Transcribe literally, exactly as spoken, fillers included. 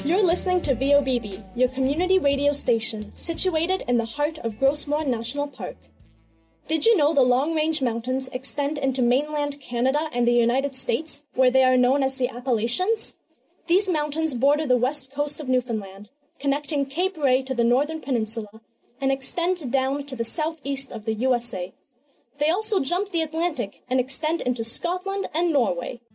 You're listening to V O B B, your community radio station, situated in the heart of Grossmoor National Park. Did you know the Long-Range Mountains extend into mainland Canada and the United States, where they are known as the Appalachians? These mountains border the west coast of Newfoundland, connecting Cape Ray to the northern peninsula, and extend down to the southeast of the U S A. They also jump the Atlantic and extend into Scotland and Norway.